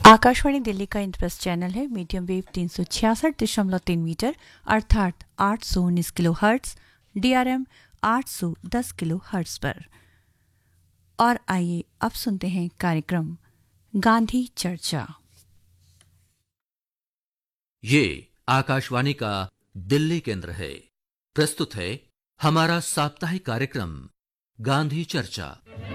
आकाशवाणी दिल्ली का interest channel है medium wave 366.3 metre अर्थात 819 kilo hertz DRM 810 kilo hertz पर। और आइए अब सुनते हैं कार्यक्रम गांधी चर्चा। ये आकाशवाणी का दिल्ली केंद्र है। प्रस्तुत है हमारा साप्ताहिक कार्यक्रम गांधी चर्चा।